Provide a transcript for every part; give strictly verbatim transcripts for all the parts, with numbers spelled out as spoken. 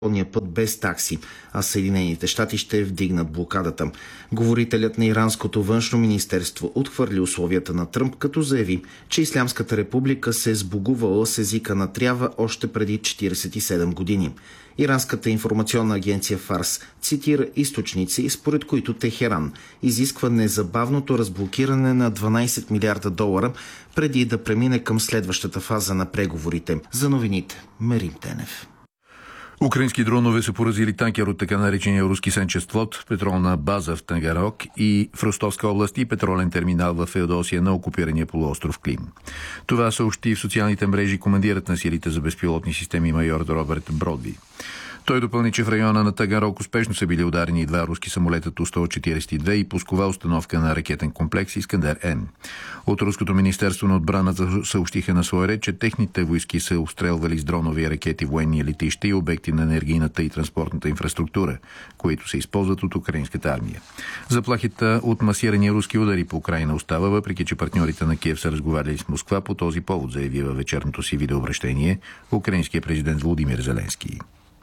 път без такси, а Съединените щати ще вдигнат блокадата. Говорителят на иранското външно министерство отхвърли условията на Тръмп, като заяви, че Ислямската република се е сбогувала с езика на трябва още преди четиридесет и седем години. Иранската информационна агенция Фарс цитира източници, според които Техеран изисква незабавното разблокиране на дванадесет милиарда долара, преди да премине към следващата фаза на преговорите. За новините, Мерим Тенев. Украински дронове са поразили танкер от така наречения руски сенчест флот, петролна база в Таганрог и в Ростовска област и петролен терминал в Феодосия на окупирания полуостров Клим. Това съобщи в социалните мрежи командирът на силите за безпилотни системи майор Роберт Бродви. Той допълни, че в района на Таганрог успешно са били ударени два руски самолета Ту сто четиридесет и две и пускова установка на ракетен комплекс Искандер-М. От Руското министерство на отбраната съобщиха на своя ред, че техните войски са обстрелвали с дронови ракети военни летища и обекти на енергийната и транспортната инфраструктура, които се използват от украинската армия. Заплахите от масирани руски удари по Украйна остава, въпреки че партньорите на Киев са разговаряли с Москва по този повод, заяви във вечерното си видеообращение украинският президент Володимир Зеленски.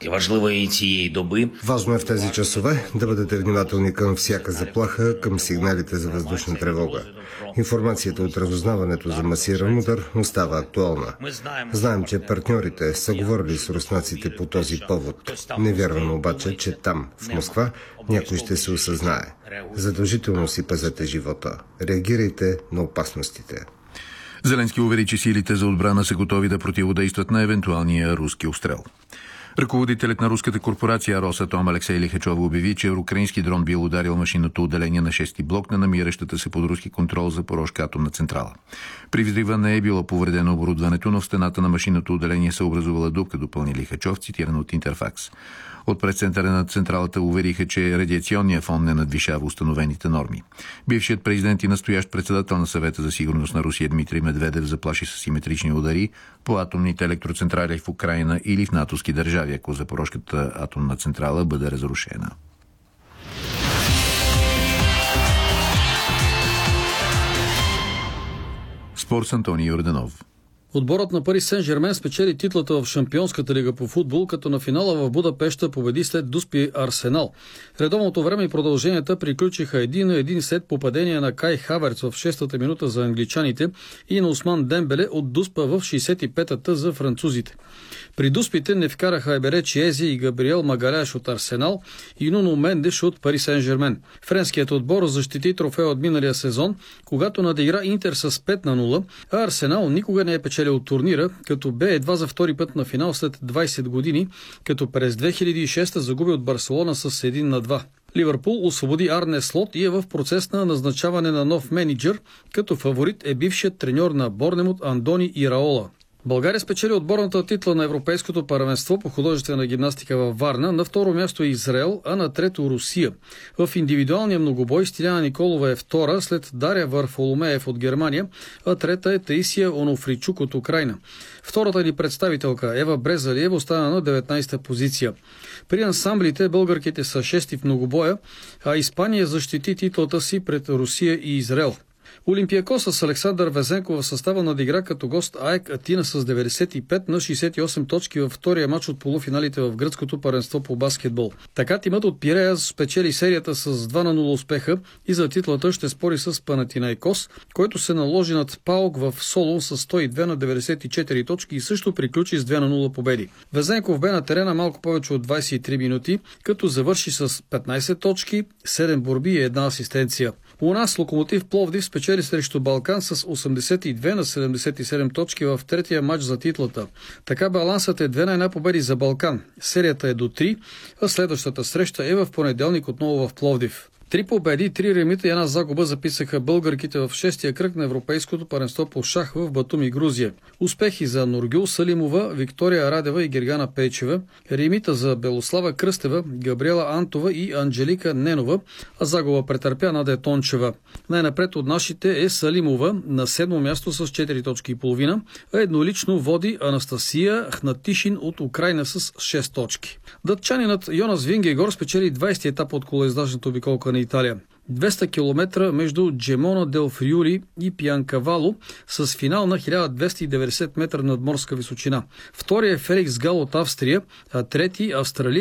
Важно е в тези часове да бъдете внимателни към всяка заплаха, към сигналите за въздушна тревога. Информацията от разузнаването за масиран удар остава актуална. Знаем, че партньорите са говорили с руснаците по този повод. Не вярвам обаче, че там, в Москва, някой ще се осъзнае. Задължително си пазете живота. Реагирайте на опасностите. Зеленски увери, че силите за отбрана са готови да противодействат на евентуалния руски обстрел. Ръководителят на руската корпорация Росатом Алексей Лихачов обяви, че украински дрон бил ударил машинното отделение на шести блок на намиращата се под руски контрол Запорожка атомна централа. При взрива не е било повредено оборудването, но в стената на машинното отделение се образувала дупка, допълни Лихачов, цитиран от Интерфакс. От пресцентъра на централата увериха, че радиационният фон не надвишава установените норми. Бившият президент и настоящ председател на Съвета за сигурност на Русия Дмитрий Медведев заплаши с симетрични удари по атомните електроцентрали в Украйна или в натовски държави, ако Запорожката атомна централа бъде разрушена. Спорт с Антоний Йорданов. Отборът на Пари Сен-Жермен спечели титлата в Шампионската лига по футбол, като на финала в Будапеща победи след дуспи Арсенал. Редовното време и продълженията приключиха един на един след попадение на Кай Хаверц в шестата минута за англичаните и на Осман Дембеле от дуспа в шейсет и петата за французите. При дуспите не вкараха Ебере Чиези и Габриел Магаляш от Арсенал и Нуно Мендеш от Пари Сен-Жермен. Френският отбор защити трофея от миналия сезон, когато надигра Интер с пет на нула, а Арсенал никога не е печелил от турнира, като бе едва за втори път на финал след двадесет години, като през две хиляди и шеста загуби от Барселона с един на два. Ливърпул освободи Арне Слот и е в процес на назначаване на нов мениджър, като фаворит е бившият треньор на Борнемут Андони Ираола. България спечели отборната титла на Европейското първенство по художествена гимнастика във Варна, на второ място е Израел, а на трето Русия. В индивидуалния многобой Стиляна Николова е втора, след Дария Варфоломеев от Германия, а трета е Таисия Онофричук от Украйна. Втората ни представителка Ева Брезалиева остана на деветнадесета позиция. При ансамблите българките са шести в многобоя, а Испания защити титлата си пред Русия и Израел. Олимпиакос с Александър Везенко в състава надигра като гост АЕК Атина с деветдесет и пет на шейсет и осем точки във втория матч от полуфиналите в гръцкото първенство по баскетбол. Така тимът от Пирея спечели серията с два на нула успеха и за титлата ще спори с Панатинайкос, който се наложи над ПАОК в Солун с сто и две на деветдесет и четири точки и също приключи с две на нула победи. Везенков бе на терена малко повече от двадесет и три минути, като завърши с петнадесет точки, седем борби и една асистенция. У нас Локомотив Пловдив спечели срещу Балкан с осемдесет и две на седемдесет и седем точки в третия матч за титлата. Така балансът е две на една победи за Балкан. Серията е до три, а следващата среща е в понеделник отново в Пловдив. Три победи, три ремита и една загуба записаха българките в шестия кръг на Европейското първенство по шах в Батуми, Грузия. Успехи за Нургюл Салимова, Виктория Радева и Гергана Пейчева, ремита за Белослава Кръстева, Габриела Антова и Анджелика Ненова, а загуба претърпя Надя Тончева. Най-напред от нашите е Салимова на седмо място с четири точки и половина, а еднолично води Анастасия Хнатишин от Украйна с шест точки. Датчанинът Йонас Вингегор спечели двадесети етап от колоездачната обиколка на Италия. двеста километра между Джемона дел Фриули и Пианкавало с финал на хиляда двеста и деветдесет метра надморска височина. Вторият е Феликс Гал от Австрия, а трети австралиец